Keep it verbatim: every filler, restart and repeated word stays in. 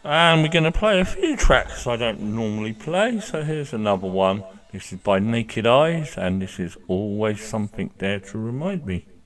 And we're going to play a few tracks I don't normally play, so here's another one. This is by Naked Eyes, and this is Always Something There to Remind Me.